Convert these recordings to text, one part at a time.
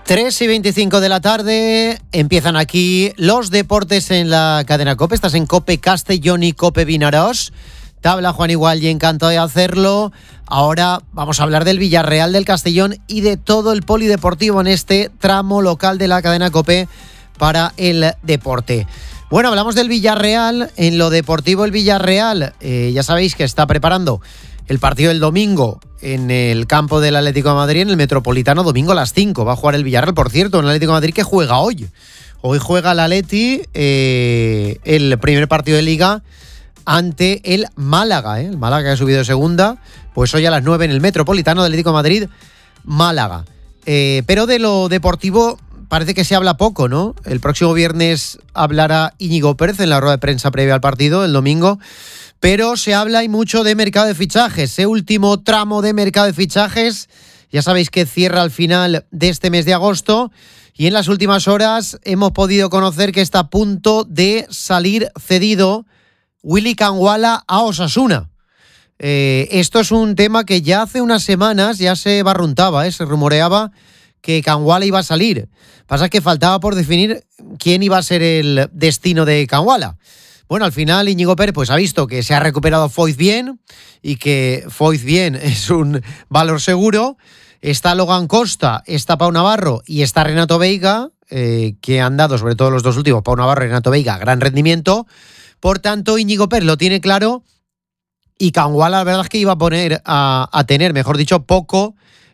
3:25 de la tarde, empiezan aquí los deportes en la cadena COPE. Estás en COPE Castellón y COPE Vinaròs. Te habla Juan Igual y encantado de hacerlo. Ahora vamos a hablar del Villarreal, del Castellón y de todo el polideportivo en este tramo local de la cadena COPE para el deporte. Bueno, hablamos del Villarreal. En lo deportivo, el Villarreal, ya sabéis que está preparando el partido del domingo en el campo del Atlético de Madrid, en el Metropolitano, domingo a las 5. Va a jugar el Villarreal, por cierto, en el Atlético de Madrid, que juega hoy. Hoy juega el Atleti el primer partido de Liga ante el Málaga. El Málaga que ha subido de segunda, pues hoy a las 9 en el Metropolitano del Atlético de Madrid, Málaga. Pero de lo deportivo parece que se habla poco, ¿no? El próximo viernes hablará Íñigo Pérez en la rueda de prensa previa al partido, el domingo. Pero se habla y mucho de mercado de fichajes. Ese último tramo de mercado de fichajes, ya sabéis que cierra al final de este mes de agosto. Y en las últimas horas hemos podido conocer que está a punto de salir cedido Willy Kangwala a Osasuna. Esto es un tema que ya hace unas semanas ya se barruntaba, se rumoreaba que Kangwala iba a salir. Pasa que faltaba por definir quién iba a ser el destino de Kangwala. Bueno, al final Íñigo Pérez pues ha visto que se ha recuperado Foyth bien y que Foyth bien es un valor seguro. Está Logan Costa, está Pau Navarro y está Renato Veiga, que han dado, sobre todo los dos últimos, Pau Navarro y Renato Veiga, gran rendimiento. Por tanto, Íñigo Pérez lo tiene claro y Kangwala la verdad es que iba a tener, mejor dicho, pocos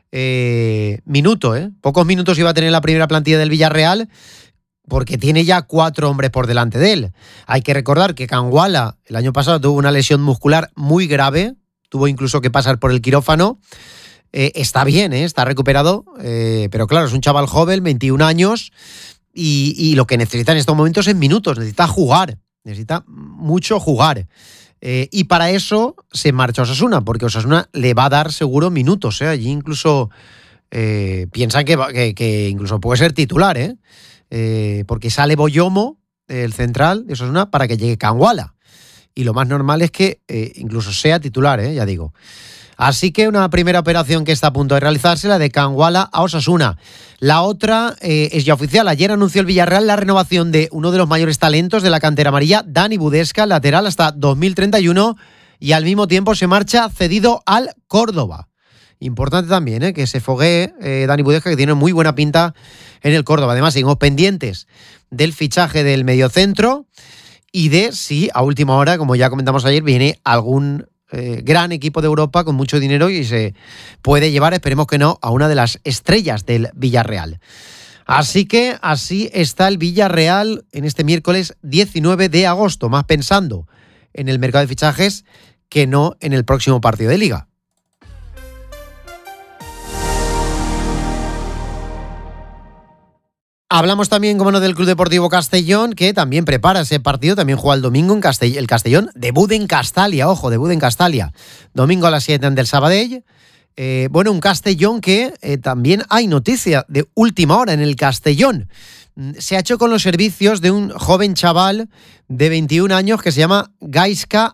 minutos iba a tener la primera plantilla del Villarreal, porque tiene ya 4 hombres por delante de él. Hay que recordar que Kangwala el año pasado tuvo una lesión muscular muy grave, tuvo incluso que pasar por el quirófano. Está bien, está recuperado, pero claro, es un chaval joven, 21 años, y lo que necesita en estos momentos es minutos, necesita jugar, necesita mucho jugar. Y para eso se marcha Osasuna, porque Osasuna le va a dar seguro minutos. Allí incluso piensan que incluso puede ser titular, porque sale Boyomo, el central de Osasuna, para que llegue Kangwala. Y lo más normal es que incluso sea titular, ya digo. Así que una primera operación que está a punto de realizarse, la de Kangwala a Osasuna. La otra es ya oficial. Ayer anunció el Villarreal la renovación de uno de los mayores talentos de la cantera amarilla, Dani Budesca, lateral hasta 2031, y al mismo tiempo se marcha cedido al Córdoba. Importante también que se foguee Dani Budesca, que tiene muy buena pinta en el Córdoba. Además, seguimos pendientes del fichaje del mediocentro y de si a última hora, como ya comentamos ayer, viene algún gran equipo de Europa con mucho dinero y se puede llevar, esperemos que no, a una de las estrellas del Villarreal. Así que así está el Villarreal en este miércoles 19 de agosto, más pensando en el mercado de fichajes que no en el próximo partido de Liga. Hablamos también, como no, del Club Deportivo Castellón, que también prepara ese partido, también juega el domingo en el Castellón, debut en Castalia, debut en Castalia, domingo a las 7 del Sabadell. Un Castellón que también hay noticia de última hora en el Castellón. Se ha hecho con los servicios de un joven chaval de 21 años que se llama Gaizka